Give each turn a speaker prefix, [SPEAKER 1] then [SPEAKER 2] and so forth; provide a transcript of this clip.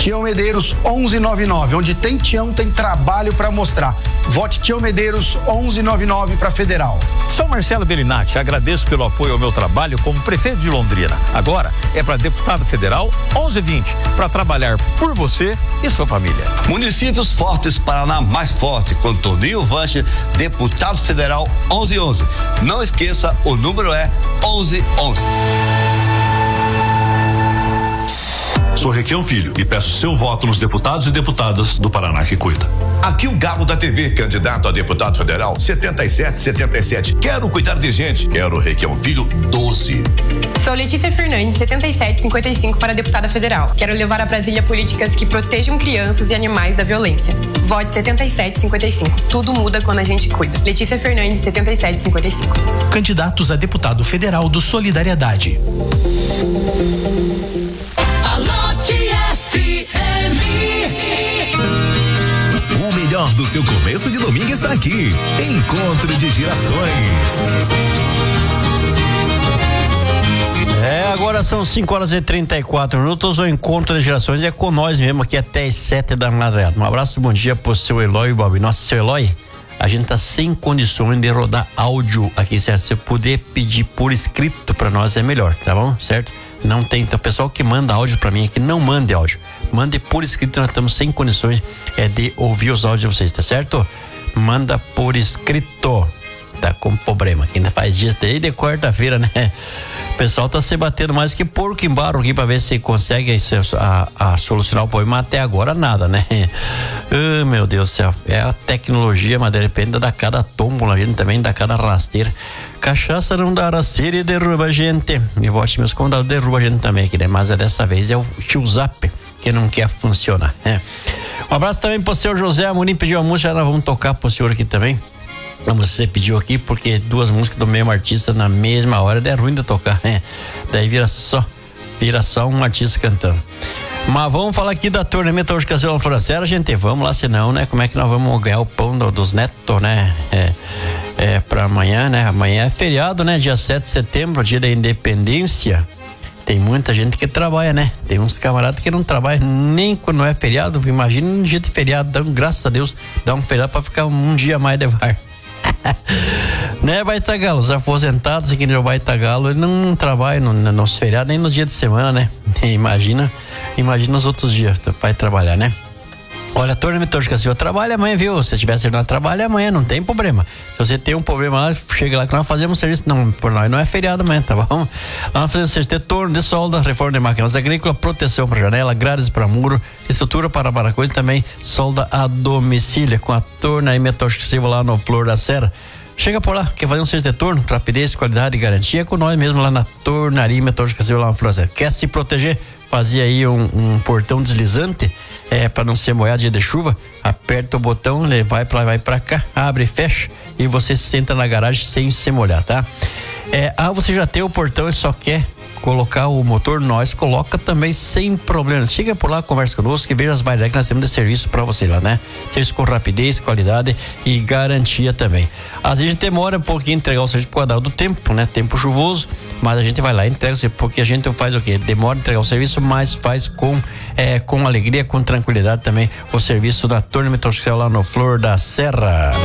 [SPEAKER 1] Tião Medeiros 1199. Onde tem Tião, tem trabalho para mostrar. Vote Tião Medeiros 1199 para federal.
[SPEAKER 2] Sou Marcelo Bellinati, agradeço pelo apoio ao meu trabalho como prefeito de Londrina. Agora é para deputado federal 1120, para trabalhar por você e sua família.
[SPEAKER 3] Municípios Fortes, Paraná mais forte, com Toninho Vanche, deputado federal 1111. Não esqueça, o número é 1111.
[SPEAKER 4] Sou Requião Filho e peço seu voto nos deputados e deputadas do Paraná que cuida.
[SPEAKER 5] Aqui o Galo da TV, candidato a deputado federal 7777. Quero cuidar de gente, quero Requião Filho 12.
[SPEAKER 6] Sou Letícia Fernandes, 7755 para deputada federal. Quero levar a Brasília políticas que protejam crianças e animais da violência. Vote 7755. Tudo muda quando a gente cuida. Letícia Fernandes, 7755.
[SPEAKER 7] Candidatos a deputado federal do Solidariedade.
[SPEAKER 8] O melhor do seu começo de domingo está aqui. Encontro de Gerações.
[SPEAKER 9] Agora são 5h34. O Encontro de Gerações é com nós mesmo aqui até as 7 da manhã. Um abraço, bom dia pro seu Eloy, Bob. Nossa, seu Eloy, a gente tá sem condições de rodar áudio aqui, certo? Se puder pedir por escrito pra nós é melhor, tá bom? Certo? Não tem, então, pessoal que manda áudio pra mim aqui, não mande áudio, mande por escrito, nós estamos sem condições de ouvir os áudios de vocês, tá certo? Manda por escrito, tá com problema, que ainda faz dias desde quarta-feira, né? O pessoal tá se batendo mais que porco em barro aqui pra ver se consegue a solucionar o problema, até agora nada, né? Oh, meu Deus do céu, é a tecnologia, mas de repente dá cada tombo na gente também, dá cada rasteira. Cachaça não dá rasteira e derruba a gente. E vote meus condados, derruba a gente também aqui, né? Mas dessa vez é o tio Zap que não quer funcionar, né? Um abraço também pro senhor José Amorim, pediu a música, nós vamos tocar pro senhor aqui também. Você pediu aqui porque duas músicas do mesmo artista na mesma hora é ruim de tocar, né? Daí vira só um artista cantando. Mas vamos falar aqui da Torneio Metalúrgica Casila Floracera, gente, vamos lá, senão, né? Como é que nós vamos ganhar o pão dos netos, né? Pra amanhã, né? Amanhã é feriado, né? Dia 7 de setembro, dia da independência. Tem muita gente que trabalha, né? Tem uns camaradas que não trabalham nem quando não é feriado. Imagina um dia de feriado, graças a Deus, dá um feriado pra ficar um dia a mais de VAR. Né, Baitagalo, os aposentados aqui no Baitagalo, ele não trabalha no feriado nem no dia de semana, né? Imagina os outros dias, vai trabalhar, né? Olha, Torneio Metalúrgica Silva trabalha amanhã, viu? Se estiver servindo trabalho amanhã, não tem problema. Se você tem um problema lá, chega lá que nós fazemos serviço, não, por nós não é feriado amanhã, tá bom? Nós fazemos serviço de torno, de solda, reforma de máquinas agrícolas, proteção para janela, grades para muro, estrutura para barracões e também solda a domicílio com a Torneio Metalúrgica Silva lá no Flor da Serra. Chega por lá, quer fazer um serviço de torno, rapidez, qualidade e garantia com nós mesmo lá na Tornaria Metalúrgica Silva lá no Flor da Serra. Quer se proteger? Fazia aí um portão deslizante, para não ser molhado dia de chuva, aperta o botão, ele vai pra cá, abre e fecha e você senta na garagem sem se molhar, tá? Você já tem o portão e só quer colocar o motor, nós coloca também sem problema. Chega por lá, conversa conosco e veja as variedades que nós temos de serviço pra você lá, né? Serviço com rapidez, qualidade e garantia também. Às vezes a gente demora um pouquinho entregar o serviço por causa do tempo, né? Tempo chuvoso, mas a gente vai lá e entrega o serviço, porque a gente faz o quê? Demora entregar o serviço, mas faz com alegria, com tranquilidade também o serviço da Torneio Metalúrgica lá no Flor da Serra.